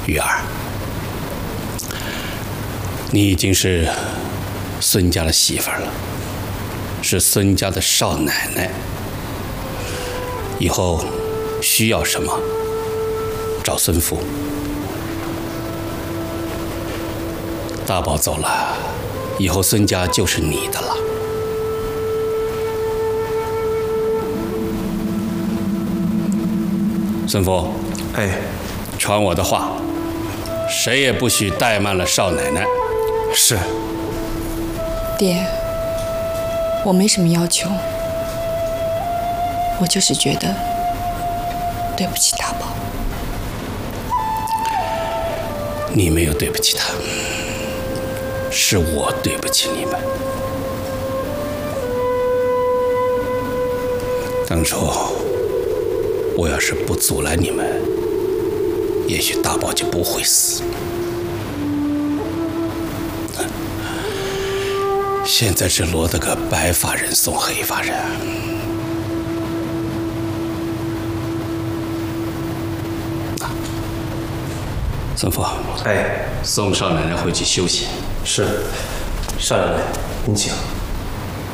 玉儿，你已经是孙家的媳妇儿了，是孙家的少奶奶。以后需要什么，找孙父。大宝走了，以后孙家就是你的了。孙父， 哎， 传我的话，谁也不许怠慢了少奶奶。 是。 爹，我没什么要求，我就是觉得对不起大宝。 你没有对不起他，是我对不起你们。当初我要是不阻拦你们，也许大宝就不会死。现在只落得个白发人送黑发人。孙父， 哎， 送少奶奶回去休息。 是，少奶奶，您请。